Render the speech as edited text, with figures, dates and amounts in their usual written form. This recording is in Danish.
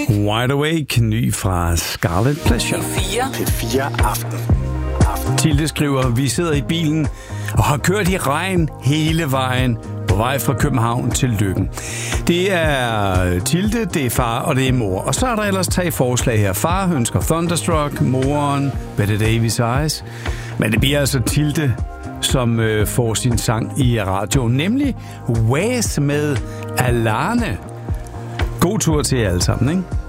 Wide Awake, ny fra Scarlet Pleasure. P4 Aften. Tilde skriver, vi sidder i bilen og har kørt i regn hele vejen på vej fra København til Løkken. Det er Tilde, det er far og det er mor. Og så er der ellers 3 forslag her. Far ønsker Thunderstruck, moren Bette Davis Eyes. Men det bliver altså Tilde, som får sin sang i radioen, nemlig Waze med Alane. God tur til jer alle sammen, ikke?